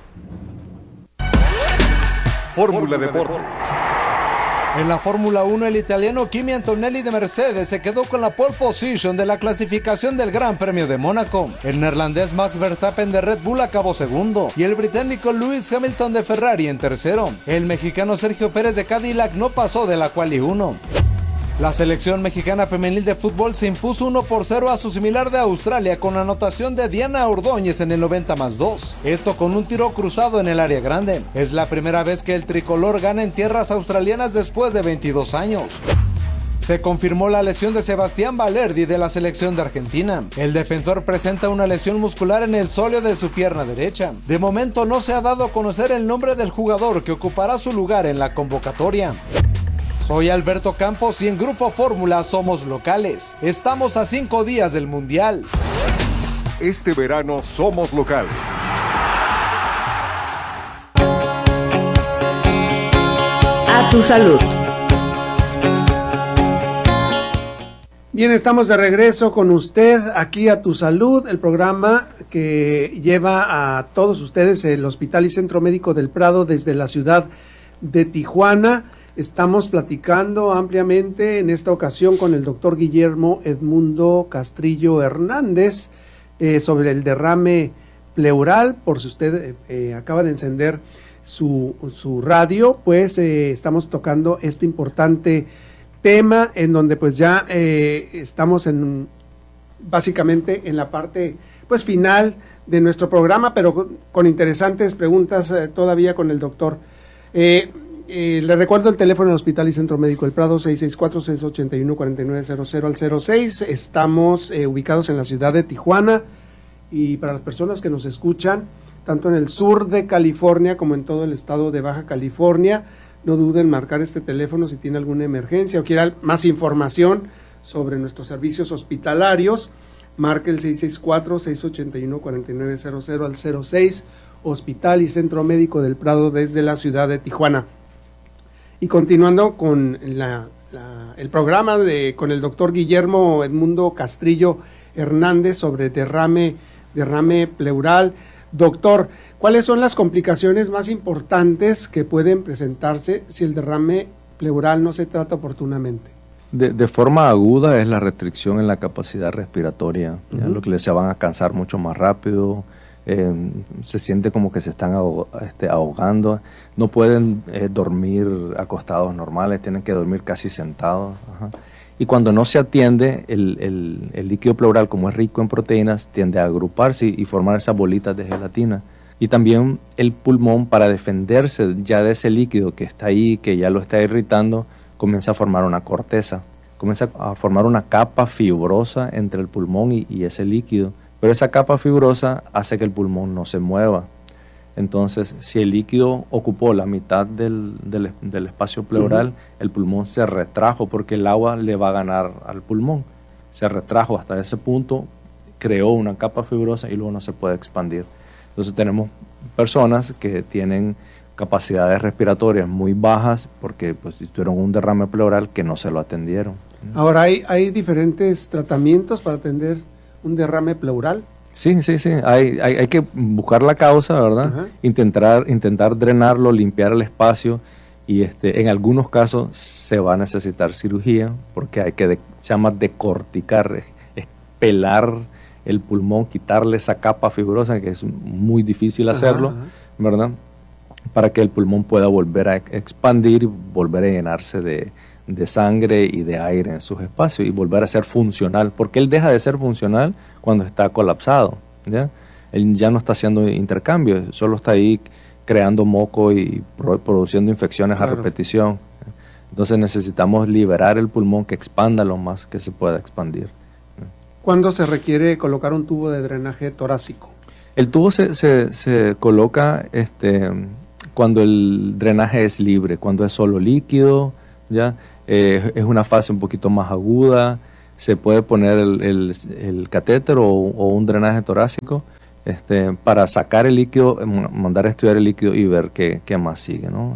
Fórmula Deportes. En la Fórmula 1, el italiano Kimi Antonelli de Mercedes se quedó con la pole position de la clasificación del Gran Premio de Mónaco. El neerlandés Max Verstappen de Red Bull acabó segundo y el británico Lewis Hamilton de Ferrari en tercero. El mexicano Sergio Pérez de Cadillac no pasó de la quali 1. La selección mexicana femenil de fútbol se impuso 1-0 a su similar de Australia con anotación de Diana Ordóñez en el 90+2. Esto con un tiro cruzado en el área grande. Es la primera vez que el tricolor gana en tierras australianas después de 22 años. Se confirmó la lesión de Sebastián Valerdi de la selección de Argentina. El defensor presenta una lesión muscular en el sóleo de su pierna derecha. De momento no se ha dado a conocer el nombre del jugador que ocupará su lugar en la convocatoria. Soy Alberto Campos y en Grupo Fórmula somos locales. Estamos a 5 días del Mundial. Este verano somos locales. A tu salud. Bien, estamos de regreso con usted aquí a Tu Salud, el programa que lleva a todos ustedes el Hospital y Centro Médico del Prado desde la ciudad de Tijuana. Estamos platicando ampliamente en esta ocasión con el doctor Guillermo Edmundo Castrillo Hernández sobre el derrame pleural. Por si usted acaba de encender su radio, pues estamos tocando este importante tema en donde pues ya estamos básicamente en la parte pues final de nuestro programa, pero con interesantes preguntas todavía con el doctor. Le recuerdo el teléfono del Hospital y Centro Médico del Prado, 664-681-4900 al 06. Estamos ubicados en la ciudad de Tijuana y para las personas que nos escuchan, tanto en el sur de California como en todo el estado de Baja California, no duden en marcar este teléfono si tiene alguna emergencia o quiera más información sobre nuestros servicios hospitalarios. Marque el 664-681-4900 al 06, Hospital y Centro Médico del Prado desde la ciudad de Tijuana. Y continuando con el programa con el doctor Guillermo Edmundo Castrillo Hernández sobre derrame pleural. Doctor, ¿cuáles son las complicaciones más importantes que pueden presentarse si el derrame pleural no se trata oportunamente? De forma aguda es la restricción en la capacidad respiratoria, ¿ya? Lo que se van a cansar mucho más rápido, se siente como que se están ahogando, no pueden dormir acostados normales, tienen que dormir casi sentados. Ajá. Y cuando no se atiende, el líquido pleural, como es rico en proteínas, tiende a agruparse y formar esas bolitas de gelatina. Y también el pulmón, para defenderse ya de ese líquido que está ahí, que ya lo está irritando, comienza a formar una corteza, comienza a formar una capa fibrosa entre el pulmón y ese líquido. Pero esa capa fibrosa hace que el pulmón no se mueva. Entonces, si el líquido ocupó la mitad del espacio pleural, el pulmón se retrajo porque el agua le va a ganar al pulmón. Se retrajo hasta ese punto, creó una capa fibrosa y luego no se puede expandir. Entonces tenemos personas que tienen capacidades respiratorias muy bajas porque pues, tuvieron un derrame pleural que no se lo atendieron. Ahora, ¿hay diferentes tratamientos para atender un derrame pleural? Sí. Hay que buscar la causa, ¿verdad? Ajá. Intentar drenarlo, limpiar el espacio y en algunos casos se va a necesitar cirugía porque hay que, se llama decorticar, es pelar el pulmón, quitarle esa capa fibrosa que es muy difícil hacerlo, ¿verdad? Para que el pulmón pueda volver a expandir y volver a llenarse de sangre y de aire en sus espacios y volver a ser funcional, porque él deja de ser funcional cuando está colapsado, ¿ya? Él ya no está haciendo intercambio, solo está ahí creando moco y produciendo infecciones a repetición. Entonces necesitamos liberar el pulmón, que expanda lo más que se pueda expandir. ¿Cuándo se requiere colocar un tubo de drenaje torácico? El tubo se coloca cuando el drenaje es libre, cuando es solo líquido, ya es una fase un poquito más aguda. Se puede poner el catéter o un drenaje torácico para sacar el líquido, mandar a estudiar el líquido y ver qué más sigue, ¿no?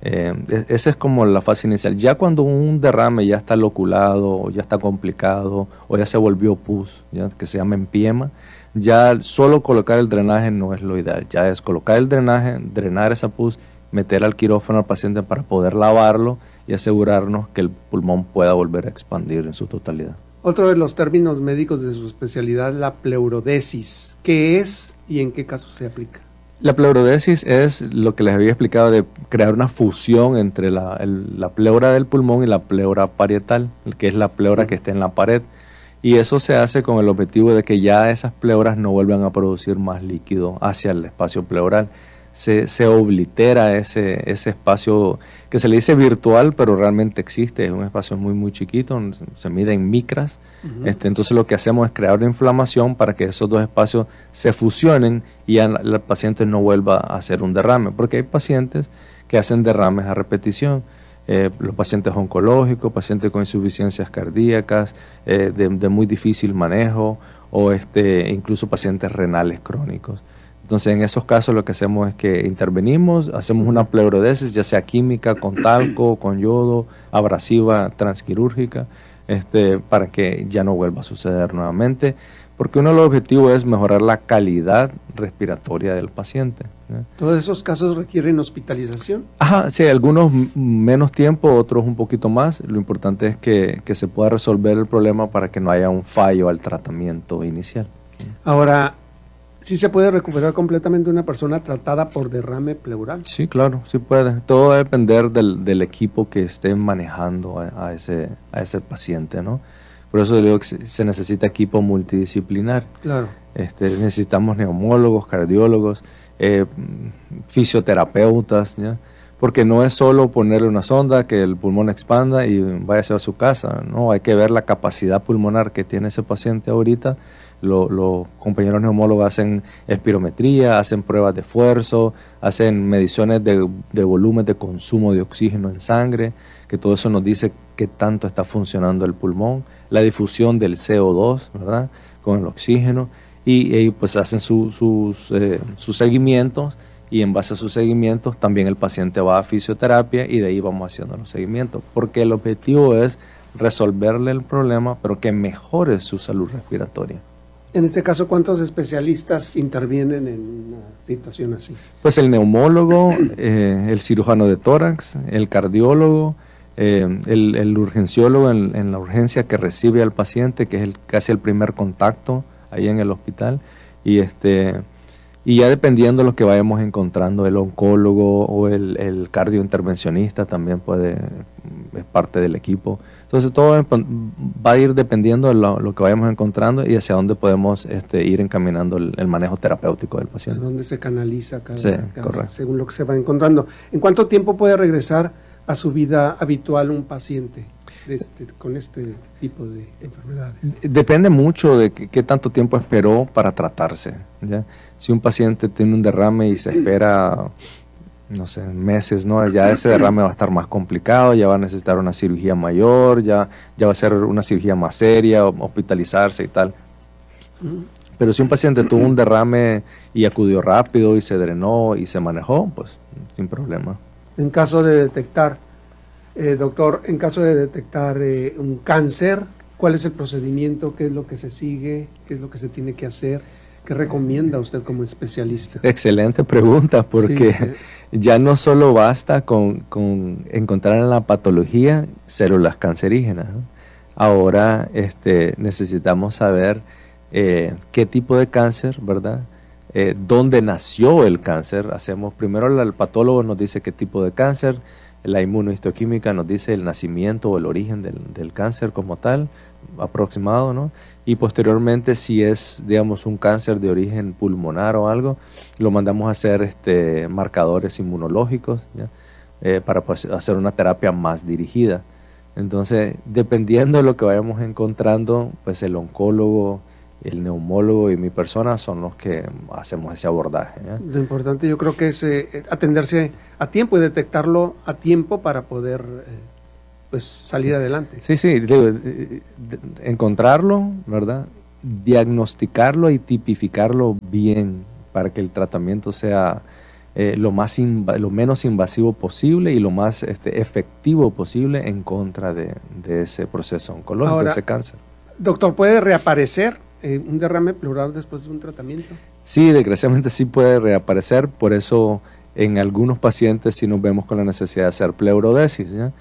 Esa es como la fase inicial. Ya cuando un derrame ya está loculado, o ya está complicado, o ya se volvió pus, ya que se llama empiema, ya solo colocar el drenaje no es lo ideal. Ya es colocar el drenaje, drenar esa pus, meter al quirófano al paciente para poder lavarlo y asegurarnos que el pulmón pueda volver a expandir en su totalidad. Otro de los términos médicos de su especialidad es la pleurodesis. ¿Qué es y en qué casos se aplica? La pleurodesis es lo que les había explicado de crear una fusión entre la pleura del pulmón y la pleura parietal, que es la pleura que está en la pared. Y eso se hace con el objetivo de que ya esas pleuras no vuelvan a producir más líquido hacia el espacio pleural. Se oblitera ese espacio que se le dice virtual, pero realmente existe, es un espacio muy muy chiquito, se mide en micras. Entonces lo que hacemos es crear una inflamación para que esos dos espacios se fusionen y ya el paciente no vuelva a hacer un derrame, porque hay pacientes que hacen derrames a repetición. Los pacientes oncológicos, pacientes con insuficiencias cardíacas, de muy difícil manejo, o incluso pacientes renales crónicos. Entonces, en esos casos lo que hacemos es que intervenimos, hacemos una pleurodesis, ya sea química, con talco, con yodo, abrasiva, transquirúrgica, para que ya no vuelva a suceder nuevamente, porque uno de los objetivos es mejorar la calidad respiratoria del paciente. ¿Todos esos casos requieren hospitalización? Ajá, sí, algunos menos tiempo, otros un poquito más. Lo importante es que se pueda resolver el problema para que no haya un fallo al tratamiento inicial. Ahora, ¿sí se puede recuperar completamente una persona tratada por derrame pleural? Sí, claro, sí puede. Todo va a depender del equipo que esté manejando a ese paciente, ¿no? Por eso digo que se necesita equipo multidisciplinar. Claro. Necesitamos neumólogos, cardiólogos, fisioterapeutas, ¿ya? Porque no es solo ponerle una sonda, que el pulmón expanda y váyase a su casa, ¿no? Hay que ver la capacidad pulmonar que tiene ese paciente ahorita. Los compañeros neumólogos hacen espirometría, hacen pruebas de esfuerzo, hacen mediciones de volumen de consumo de oxígeno en sangre, que todo eso nos dice qué tanto está funcionando el pulmón, la difusión del CO2, ¿verdad?, con el oxígeno, y pues hacen sus seguimientos, y en base a sus seguimientos también el paciente va a fisioterapia y de ahí vamos haciendo los seguimientos, porque el objetivo es resolverle el problema, pero que mejore su salud respiratoria. En este caso, ¿cuántos especialistas intervienen en una situación así? Pues el neumólogo, el cirujano de tórax, el cardiólogo, el urgenciólogo en la urgencia que recibe al paciente, que es casi el primer contacto ahí en el hospital, y ya dependiendo de lo que vayamos encontrando, el oncólogo o el cardiointervencionista también es parte del equipo. Entonces todo va a ir dependiendo de lo que vayamos encontrando y hacia dónde podemos ir encaminando el manejo terapéutico del paciente. ¿A dónde se canaliza cada correcto, según lo que se va encontrando? ¿En cuánto tiempo puede regresar a su vida habitual un paciente con este tipo de enfermedades? Depende mucho de qué tanto tiempo esperó para tratarse, ¿ya? Si un paciente tiene un derrame y se espera, no sé, meses, ¿no? Ya ese derrame va a estar más complicado, ya va a necesitar una cirugía mayor, ya va a ser una cirugía más seria, hospitalizarse y tal. Pero si un paciente tuvo un derrame y acudió rápido y se drenó y se manejó, pues sin problema. En caso de detectar, doctor, en caso de detectar un cáncer, ¿cuál es el procedimiento? ¿Qué es lo que se sigue? ¿Qué es lo que se tiene que hacer? ¿Qué recomienda usted como especialista? Excelente pregunta, porque ya no solo basta con encontrar en la patología células cancerígenas, ¿no? Ahora necesitamos saber qué tipo de cáncer, ¿verdad? Dónde nació el cáncer. Primero el patólogo nos dice qué tipo de cáncer, la inmunohistoquímica nos dice el nacimiento o el origen del cáncer como tal, aproximado, ¿no? Y posteriormente, si es, digamos, un cáncer de origen pulmonar o algo, lo mandamos a hacer marcadores inmunológicos, ¿ya? Para pues, hacer una terapia más dirigida. Entonces, dependiendo de lo que vayamos encontrando, pues el oncólogo el neumólogo y mi persona son los que hacemos ese abordaje. Lo importante yo creo que es atenderse a tiempo y detectarlo a tiempo para poder pues salir adelante. Sí, digo, encontrarlo, ¿verdad? Diagnosticarlo y tipificarlo bien para que el tratamiento sea lo menos invasivo posible y lo más efectivo posible en contra de ese proceso oncológico, de ese cáncer. Doctor, ¿puede reaparecer un derrame pleural después de un tratamiento? Sí, desgraciadamente sí puede reaparecer, por eso en algunos pacientes sí nos vemos con la necesidad de hacer pleurodesis, ¿ya?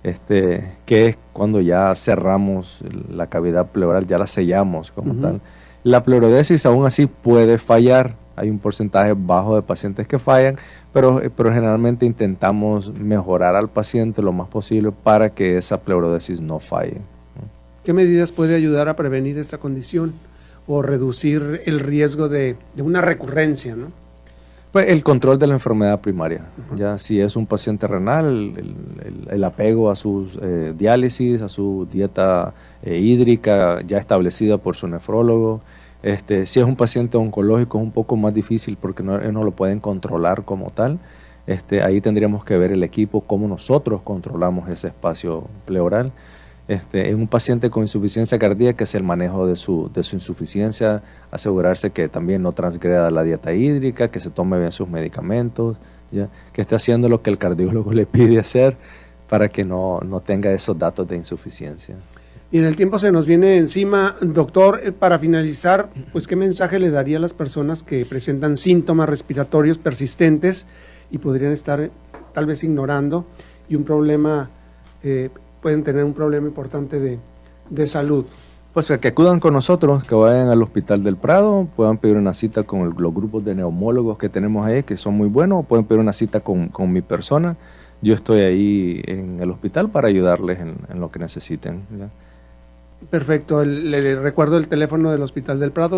Que es cuando ya cerramos la cavidad pleural, ya la sellamos como tal. La pleurodesis aún así puede fallar, hay un porcentaje bajo de pacientes que fallan, pero generalmente intentamos mejorar al paciente lo más posible para que esa pleurodesis no falle. ¿Qué medidas puede ayudar a prevenir esta condición o reducir el riesgo de una recurrencia, ¿no? Pues el control de la enfermedad primaria. Ya si es un paciente renal, el apego a sus diálisis, a su dieta hídrica ya establecida por su nefrólogo. Si es un paciente oncológico es un poco más difícil porque no lo pueden controlar como tal. Ahí tendríamos que ver el equipo, cómo nosotros controlamos ese espacio pleural. En un paciente con insuficiencia cardíaca es el manejo de su insuficiencia, asegurarse que también no transgreda la dieta hídrica, que se tome bien sus medicamentos, ¿ya? Que esté haciendo lo que el cardiólogo le pide hacer para que no tenga esos datos de insuficiencia. Y en el tiempo se nos viene encima, doctor, para finalizar, pues ¿qué mensaje le daría a las personas que presentan síntomas respiratorios persistentes y podrían estar tal vez ignorando y un problema pueden tener un problema importante de salud? Pues que acudan con nosotros, que vayan al Hospital del Prado, puedan pedir una cita con los grupos de neumólogos que tenemos ahí, que son muy buenos, o pueden pedir una cita con mi persona. Yo estoy ahí en el hospital para ayudarles en lo que necesiten, ¿ya? Perfecto, le recuerdo el teléfono del Hospital del Prado,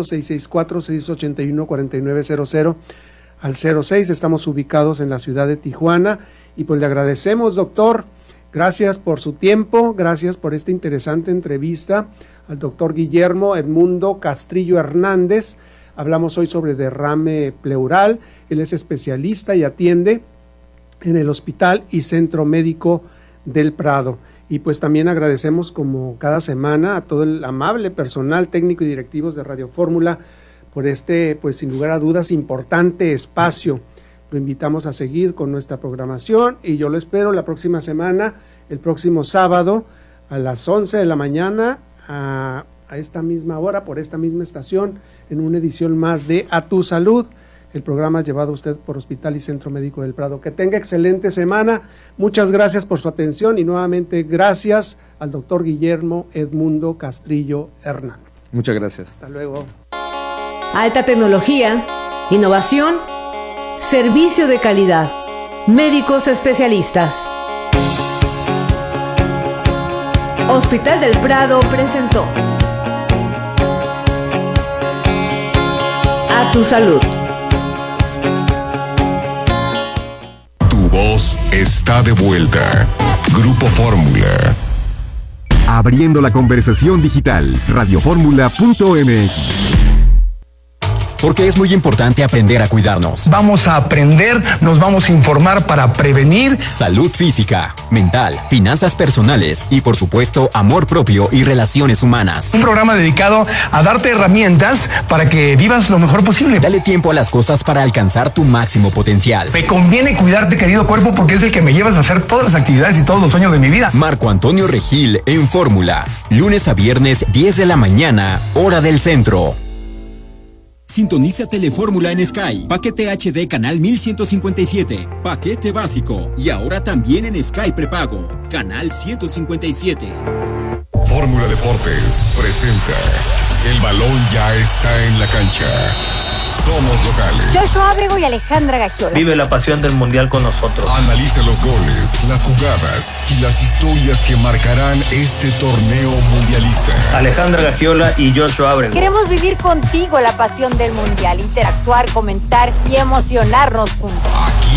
664-681-4900 al 06, estamos ubicados en la ciudad de Tijuana, y pues le agradecemos, doctor. Gracias por su tiempo, gracias por esta interesante entrevista al doctor Guillermo Edmundo Castrillo Hernández. Hablamos hoy sobre derrame pleural. Él es especialista y atiende en el Hospital y Centro Médico del Prado. Y pues también agradecemos como cada semana a todo el amable personal técnico y directivos de Radio Fórmula por pues sin lugar a dudas, importante espacio. Lo invitamos a seguir con nuestra programación y yo lo espero la próxima semana, el próximo sábado a las 11 de la mañana a esta misma hora, por esta misma estación, en una edición más de A Tu Salud, el programa llevado a usted por Hospital y Centro Médico del Prado. Que tenga excelente semana, muchas gracias por su atención y nuevamente gracias al doctor Guillermo Edmundo Castrillo Hernández. Muchas gracias. Hasta luego. Alta tecnología, innovación, servicio de calidad, médicos especialistas. Hospital del Prado presentó A Tu Salud. Tu voz está de vuelta. Grupo Fórmula. Abriendo la conversación digital. Radioformula.mx. Porque es muy importante aprender a cuidarnos. Vamos a aprender, nos vamos a informar para prevenir. Salud física, mental, finanzas personales y por supuesto amor propio y relaciones humanas. Un programa dedicado a darte herramientas para que vivas lo mejor posible. Dale tiempo a las cosas para alcanzar tu máximo potencial. Me conviene cuidarte, querido cuerpo, porque es el que me llevas a hacer todas las actividades y todos los sueños de mi vida. Marco Antonio Regil en Fórmula. Lunes a viernes, 10 de la mañana, hora del centro. Sintoniza Telefórmula en Sky. Paquete HD canal 1157. Paquete básico. Y ahora también en Sky prepago. Canal 157. Fórmula Deportes presenta. El balón ya está en la cancha. Somos locales. Joshua Ábrego y Alejandra Gagiola. Vive la pasión del mundial con nosotros. Analiza los goles, las jugadas y las historias que marcarán este torneo mundialista. Alejandra Gagiola y Joshua Ábrego. Queremos vivir contigo la pasión del mundial, interactuar, comentar y emocionarnos juntos. Aquí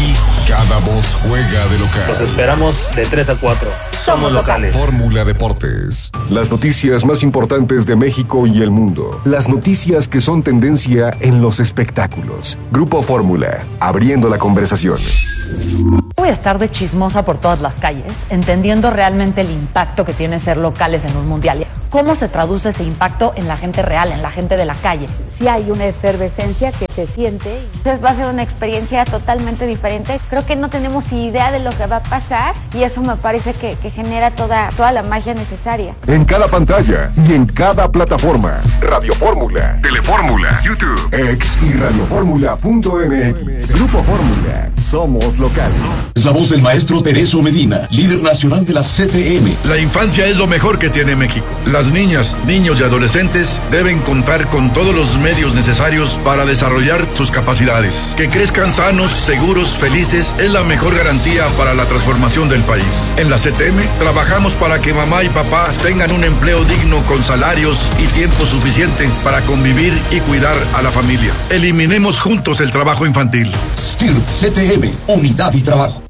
Cada voz juega de local. Los esperamos de 3 a 4. Somos locales. Fórmula Deportes. Las noticias más importantes de México y el mundo. Las noticias que son tendencia en los espectáculos. Grupo Fórmula, abriendo la conversación. Voy a estar de chismosa por todas las calles, entendiendo realmente el impacto que tiene ser locales en un mundial. ¿Cómo se traduce ese impacto en la gente real, en la gente de la calle? Sí hay una efervescencia que se siente. Entonces va a ser una experiencia totalmente diferente. Creo que no tenemos idea de lo que va a pasar y eso me parece que genera toda la magia necesaria. En cada pantalla y en cada plataforma. Radio Fórmula, Telefórmula, YouTube, X y radioformula.mx. Grupo Fórmula. Somos locales. Es la voz del maestro Tereso Medina, líder nacional de la CTM. La infancia es lo mejor que tiene México. Las niñas, niños y adolescentes deben contar con todos los medios necesarios para desarrollar sus capacidades. Que crezcan sanos, seguros, felices es la mejor garantía para la transformación del país. En la CTM trabajamos para que mamá y papá tengan un empleo digno con salarios y tiempo suficiente para convivir y cuidar a la familia. Eliminemos juntos el trabajo infantil. STIRP CTM, unidad y trabajo.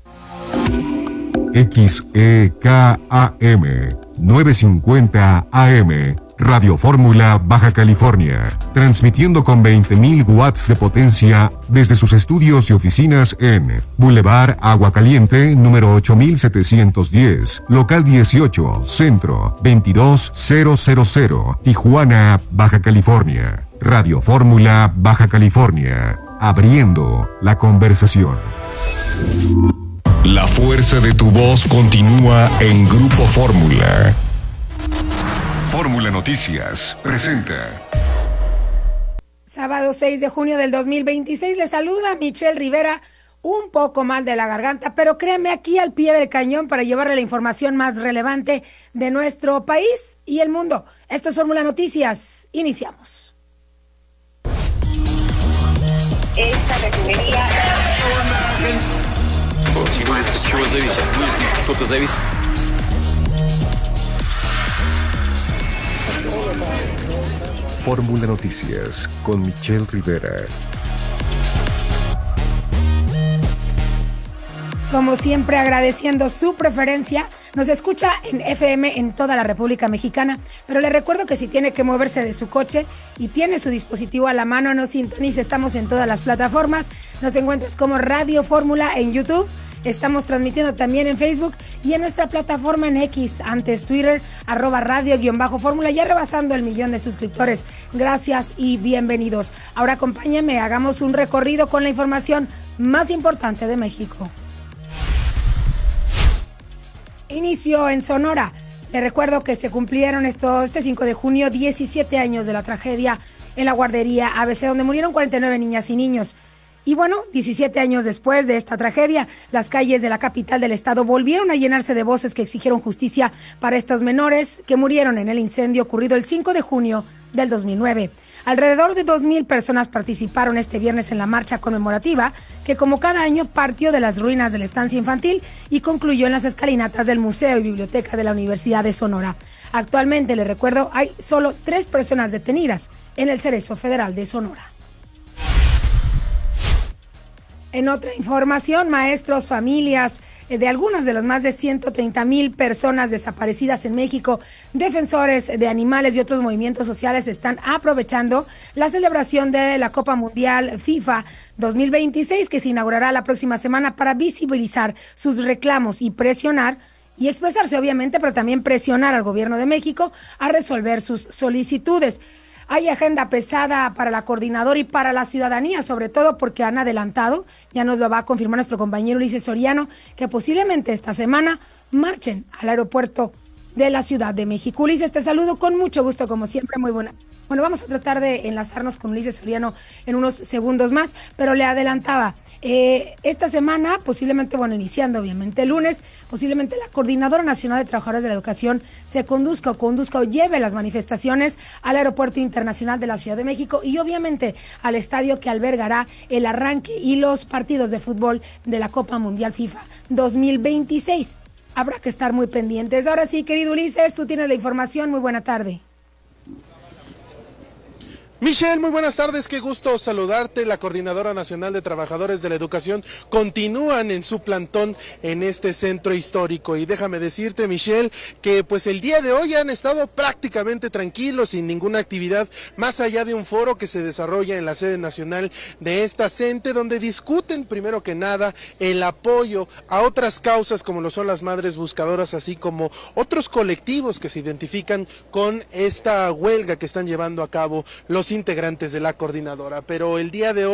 XEKAM 950 AM, Radio Fórmula, Baja California, transmitiendo con 20.000 watts de potencia desde sus estudios y oficinas en Boulevard Agua Caliente, número 8710, local 18, centro 22000, Tijuana, Baja California. Radio Fórmula, Baja California, abriendo la conversación. La fuerza de tu voz continúa en Grupo Fórmula. Fórmula Noticias presenta. Sábado 6 de junio del 2026, le saluda Michelle Rivera, un poco mal de la garganta, pero créeme, aquí al pie del cañón para llevarle la información más relevante de nuestro país y el mundo. Esto es Fórmula Noticias, iniciamos. Esta refinería... Fórmula Noticias con Michelle Rivera. Como siempre, agradeciendo su preferencia, nos escucha en FM en toda la República Mexicana, pero le recuerdo que si tiene que moverse de su coche y tiene su dispositivo a la mano, nos sintonice, estamos en todas las plataformas, nos encuentras como Radio Fórmula en YouTube, estamos transmitiendo también en Facebook y en nuestra plataforma en X, antes Twitter, @radio_fórmula, ya rebasando el 1,000,000 de suscriptores. Gracias y bienvenidos. Ahora acompáñenme, hagamos un recorrido con la información más importante de México. Inicio en Sonora. Le recuerdo que se cumplieron este 5 de junio 17 años de la tragedia en la guardería ABC, donde murieron 49 niñas y niños. Y bueno, 17 años después de esta tragedia, las calles de la capital del estado volvieron a llenarse de voces que exigieron justicia para estos menores que murieron en el incendio ocurrido el 5 de junio del 2009. Alrededor de 2,000 personas participaron este viernes en la marcha conmemorativa que, como cada año, partió de las ruinas de la estancia infantil y concluyó en las escalinatas del Museo y Biblioteca de la Universidad de Sonora. Actualmente, les recuerdo, hay solo 3 personas detenidas en el Cerezo Federal de Sonora. En otra información, maestros, familias de algunas de las más de 130,000 personas desaparecidas en México, defensores de animales y otros movimientos sociales están aprovechando la celebración de la Copa Mundial FIFA 2026, que se inaugurará la próxima semana, para visibilizar sus reclamos y presionar y expresarse, obviamente, pero también presionar al gobierno de México a resolver sus solicitudes. Hay agenda pesada para la coordinadora y para la ciudadanía, sobre todo porque han adelantado, ya nos lo va a confirmar nuestro compañero Ulises Soriano, que posiblemente esta semana marchen al aeropuerto de la Ciudad de México. Ulises, te saludo con mucho gusto, como siempre, muy buena. Bueno, vamos a tratar de enlazarnos con Ulises Soriano en unos segundos más, pero le adelantaba, esta semana, posiblemente, iniciando obviamente el lunes, posiblemente la Coordinadora Nacional de Trabajadores de la Educación se conduzca o lleve las manifestaciones al Aeropuerto Internacional de la Ciudad de México y obviamente al estadio que albergará el arranque y los partidos de fútbol de la Copa Mundial FIFA 2026. Habrá que estar muy pendientes. Ahora sí, querido Ulises, tú tienes la información. Muy buena tarde. Michelle, muy buenas tardes, qué gusto saludarte. La Coordinadora Nacional de Trabajadores de la Educación continúan en su plantón en este centro histórico y déjame decirte, Michelle, que pues el día de hoy han estado prácticamente tranquilos, sin ninguna actividad, más allá de un foro que se desarrolla en la sede nacional de esta CENTE, donde discuten primero que nada el apoyo a otras causas como lo son las madres buscadoras, así como otros colectivos que se identifican con esta huelga que están llevando a cabo los integrantes de la coordinadora. Pero el día de hoy